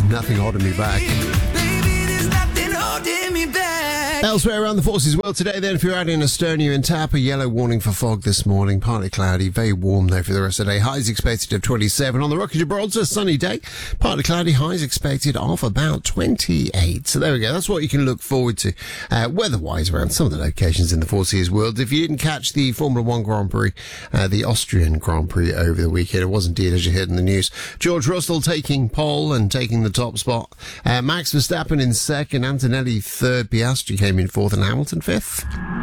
Nothing Holding Me Back. Elsewhere around the forces world today, then, if you're out in Estonia and Tapa, yellow warning for fog this morning. Partly cloudy, very warm though for the rest of the day. Highs expected of 27. On the Rock of Gibraltar, sunny day. Partly cloudy, highs expected of about 28. So there we go. That's what you can look forward to weather-wise around some of the locations in the Four Seas world. If you didn't catch the Formula One Grand Prix, the Austrian Grand Prix over the weekend, it was indeed, as you heard in the news, George Russell taking pole and taking the top spot. Max Verstappen in second, Antonelli third, Piastri came in fourth, and Hamilton fifth.